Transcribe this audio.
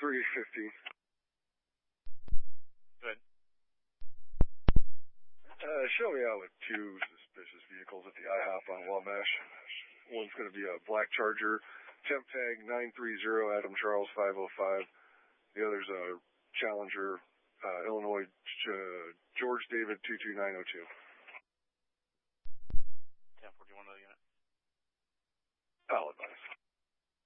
315. Good. Show me out with two suspicious vehicles at the IHOP on Wabash. One's going to be a black Charger, temp tag 930 Adam Charles 505. The other's a Challenger, Illinois, George David 22902.